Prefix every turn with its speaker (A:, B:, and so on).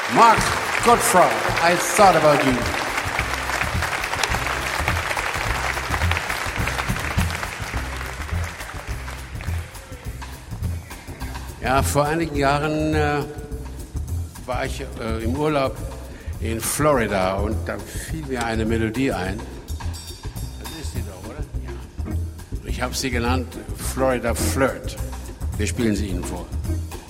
A: Mark Gottfried, I Thought About You. Ja, vor einigen Jahren war ich im Urlaub in Florida und da fiel mir eine Melodie ein. Das ist sie doch, oder? Ja. Ich habe sie genannt Florida Flirt. Wir spielen sie Ihnen vor.